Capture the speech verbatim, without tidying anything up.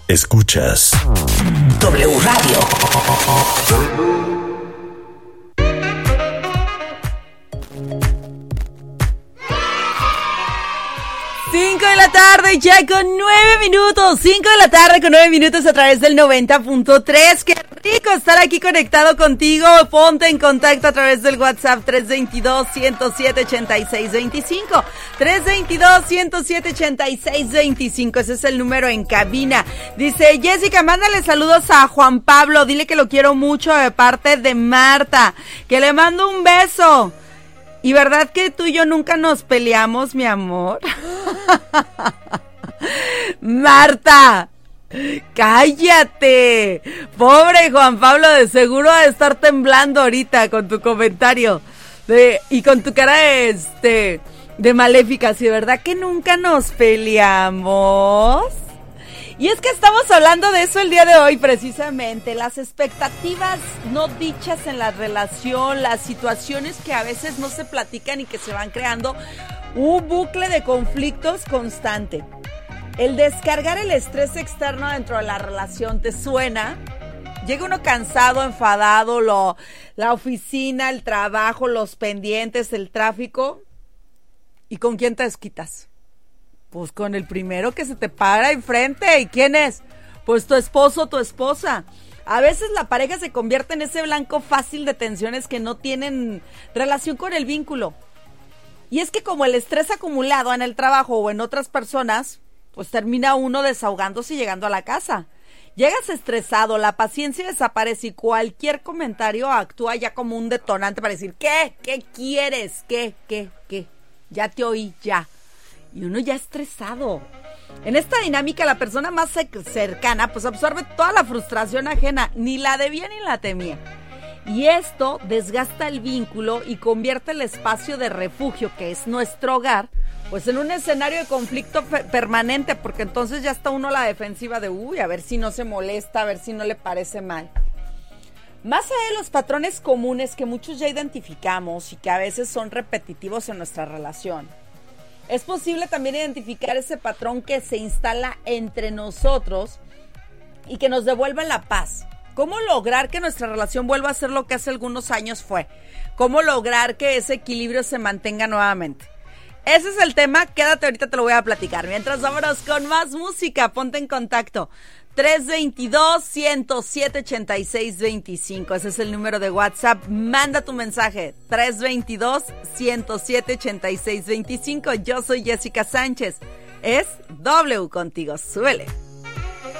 Escuchas W Radio. Cinco de la tarde, ya con nueve minutos. Cinco de la tarde con nueve minutos a través del noventa punto tres. Qué rico estar aquí conectado contigo. Ponte en contacto a través del WhatsApp tres veintidós, ciento siete, ochenta y seis veinticinco. tres veintidós, ciento siete, ochenta y seis veinticinco. Ese es el número en cabina. Dice Jessica, mándale saludos a Juan Pablo. Dile que lo quiero mucho de parte de Marta. Que le mando un beso. ¿Y verdad que tú y yo nunca nos peleamos, mi amor? Marta, cállate. Pobre Juan Pablo, de seguro de estar temblando ahorita con tu comentario de, y con tu cara de, este, de maléfica. ¿Sí, verdad que nunca nos peleamos? Y es que estamos hablando de eso el día de hoy precisamente, las expectativas no dichas en la relación, las situaciones que a veces no se platican y que se van creando un bucle de conflictos constante. El descargar el estrés externo dentro de la relación, ¿te suena? Llega uno cansado, enfadado, lo, la oficina, el trabajo, los pendientes, el tráfico, ¿y con quién te desquitas? Pues con el primero que se te para enfrente. ¿Y quién es? Pues tu esposo o tu esposa. A veces la pareja se convierte en ese blanco fácil de tensiones que no tienen relación con el vínculo. Y es que como el estrés acumulado en el trabajo o en otras personas, pues termina uno desahogándose y llegando a la casa. Llegas estresado, la paciencia desaparece y cualquier comentario actúa ya como un detonante para decir, ¿qué? ¿Qué quieres? ¿Qué? ¿Qué? ¿Qué? Ya te oí, ya. Y uno ya estresado. En esta dinámica, la persona más cercana, pues absorbe toda la frustración ajena, ni la debía ni la temía. Y esto desgasta el vínculo y convierte el espacio de refugio, que es nuestro hogar, pues en un escenario de conflicto permanente, porque entonces ya está uno a la defensiva de, uy, a ver si no se molesta, a ver si no le parece mal. Más allá de los patrones comunes que muchos ya identificamos y que a veces son repetitivos en nuestra relación, es posible también identificar ese patrón que se instala entre nosotros y que nos devuelve la paz. ¿Cómo lograr que nuestra relación vuelva a ser lo que hace algunos años fue? ¿Cómo lograr que ese equilibrio se mantenga nuevamente? Ese es el tema, quédate, ahorita te lo voy a platicar. Mientras, vámonos con más música, ponte en contacto. tres veintidós, ciento siete, ochenta y seis veinticinco. Ese es el número de WhatsApp. Manda tu mensaje. tres veintidós, ciento siete, ochenta y seis veinticinco. Yo soy Jessica Sánchez. Es W contigo. Súbele.